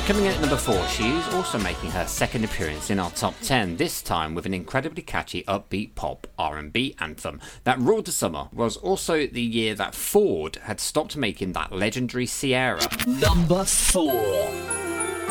Coming in at number 4, she's also making her second appearance in our top 10, this time with an incredibly catchy upbeat pop R&B anthem that ruled the summer. Was also the year that Ford had stopped making that legendary Sierra. Number 4.